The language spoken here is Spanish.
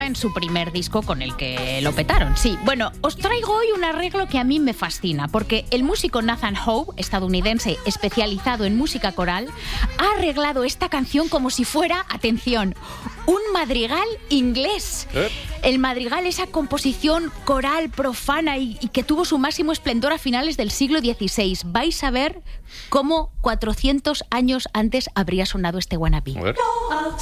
en su primer disco con el que lo petaron. Sí, bueno, os traigo hoy un arreglo que a mí me fascina, porque el músico Nathan Howe, estadounidense especializado en música coral, ha arreglado esta canción como si fuera, atención, un madrigal inglés. El madrigal, esa composición coral profana y que tuvo su máximo esplendor a finales del siglo XVI. Vais a ver cómo 400 años antes habría sonado este wannabe.